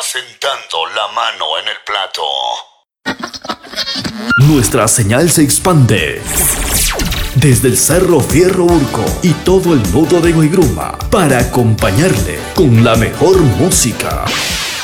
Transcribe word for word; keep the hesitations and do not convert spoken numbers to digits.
asentando la mano en el plato. Nuestra señal se expande desde el Cerro Fierro Urco y todo el nudo de Guaygruma para acompañarle con la mejor música.